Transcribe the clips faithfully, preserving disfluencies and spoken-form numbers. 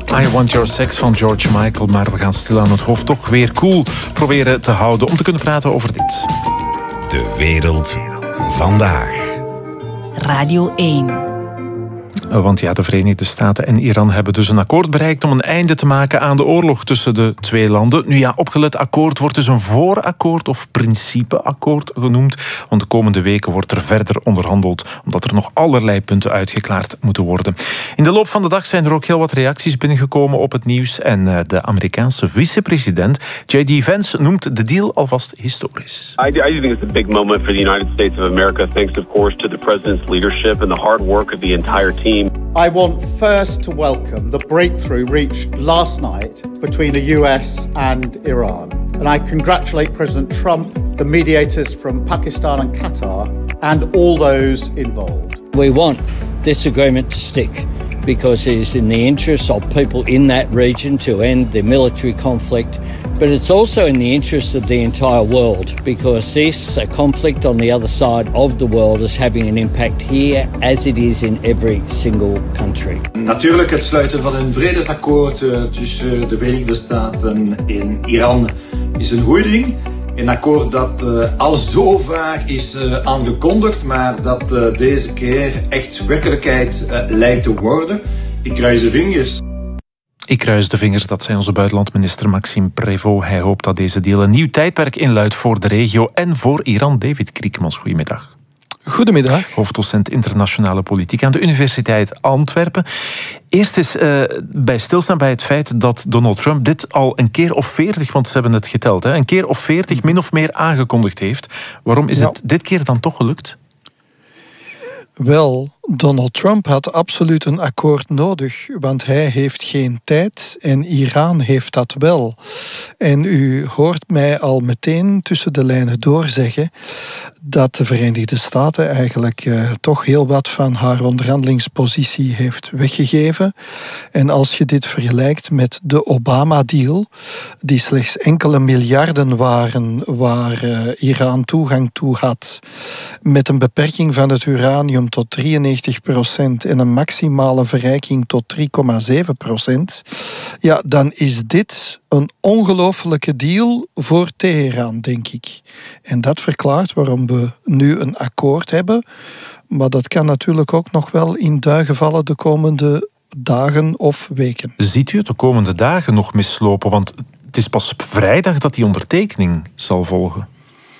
I Want Your Sex van George Michael. Maar we gaan stil aan het hoofd toch weer cool proberen te houden om te kunnen praten over dit. De wereld vandaag. Radio één. Want ja, de Verenigde Staten en Iran hebben dus een akkoord bereikt om een einde te maken aan de oorlog tussen de twee landen. Nu ja, opgelet akkoord wordt dus een voorakkoord of principeakkoord genoemd. Want de komende weken wordt er verder onderhandeld, omdat er nog allerlei punten uitgeklaard moeten worden. In de loop van de dag zijn er ook heel wat reacties binnengekomen op het nieuws. En de Amerikaanse vicepresident J D Vance noemt de deal alvast historisch. I do, I do think it's a big moment for the United States of America, thanks of course to the president's leadership and the hard work of the entire team. I want first to welcome the breakthrough reached last night between the U S and Iran. And I congratulate President Trump, the mediators from Pakistan and Qatar, and all those involved. We want this agreement to stick because it is in the interest of people in that region to end the military conflict. But it's also in the interest of the entire world because this a conflict on the other side of the world is having an impact here as it is in every single country. Natuurlijk het sluiten van een vredesakkoord uh, tussen de Verenigde Staten en Iran is een goede ding. Een akkoord dat uh, al zo vaak is uh, aangekondigd, maar dat uh, deze keer echt werkelijkheid uh, lijkt te worden. Ik kruis de vingers. Ik kruis de vingers, dat zei onze buitenlandminister Maxime Prévost. Hij hoopt dat deze deal een nieuw tijdperk inluidt voor de regio en voor Iran. David Kriekmans, goedemiddag. Goedemiddag. Hoofddocent internationale politiek aan de Universiteit Antwerpen. Eerst eens uh, bij stilstaan bij het feit dat Donald Trump dit al een keer of veertig, want ze hebben het geteld, hè, een keer of veertig min of meer aangekondigd heeft. Waarom is ja. het dit keer dan toch gelukt? Wel, Donald Trump had absoluut een akkoord nodig, want hij heeft geen tijd en Iran heeft dat wel. En u hoort mij al meteen tussen de lijnen doorzeggen dat de Verenigde Staten eigenlijk uh, toch heel wat van haar onderhandelingspositie heeft weggegeven. En als je dit vergelijkt met de Obama-deal, die slechts enkele miljarden waren waar uh, Iran toegang toe had, met een beperking van het uranium tot drieënnegentig procent en een maximale verrijking tot drie komma zeven procent, ja, dan is dit een ongelofelijke deal voor Teheran, denk ik. En dat verklaart waarom we nu een akkoord hebben. Maar dat kan natuurlijk ook nog wel in duigen vallen de komende dagen of weken. Ziet u het de komende dagen nog mislopen? Want het is pas vrijdag dat die ondertekening zal volgen.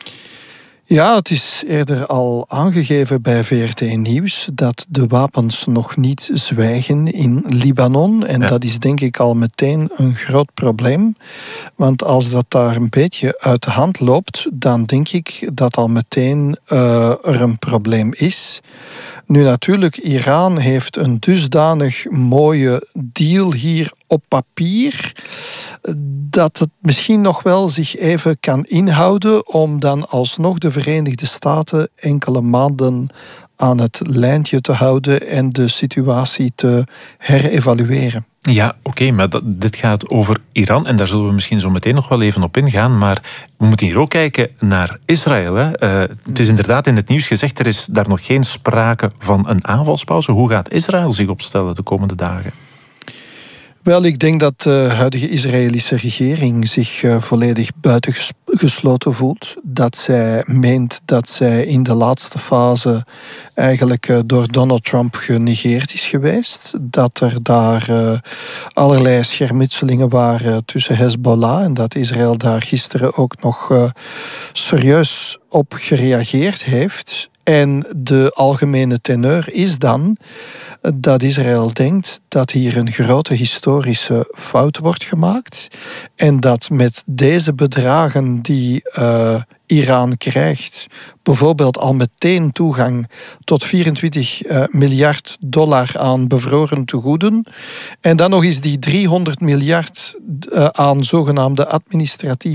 Ja, het is eerder al aangegeven bij V R T Nieuws dat de wapens nog niet zwijgen in Libanon. En ja. dat is denk ik al meteen een groot probleem. Want als dat daar een beetje uit de hand loopt, dan denk ik dat al meteen uh, er een probleem is. Nu natuurlijk, Iran heeft een dusdanig mooie deal hier op papier dat het misschien nog wel zich even kan inhouden om dan alsnog de Verenigde Staten enkele maanden aan het lijntje te houden en de situatie te herevalueren. Ja, oké, okay, maar dat, dit gaat over Iran en daar zullen we misschien zo meteen nog wel even op ingaan. Maar we moeten hier ook kijken naar Israël. Hè. Uh, het is inderdaad in het nieuws gezegd, er is daar nog geen sprake van een aanvalspauze. Hoe gaat Israël zich opstellen de komende dagen? Wel, ik denk dat de huidige Israëlische regering zich uh, volledig buitengesloten voelt. Dat zij meent dat zij in de laatste fase eigenlijk uh, door Donald Trump genegeerd is geweest. Dat er daar uh, allerlei schermutselingen waren tussen Hezbollah en dat Israël daar gisteren ook nog uh, serieus op gereageerd heeft. En de algemene teneur is dan dat Israël denkt dat hier een grote historische fout wordt gemaakt en dat met deze bedragen die uh, Iran krijgt, bijvoorbeeld al meteen toegang tot vierentwintig uh, miljard dollar aan bevroren tegoeden en dan nog eens die driehonderd miljard uh, aan zogenaamde administratieve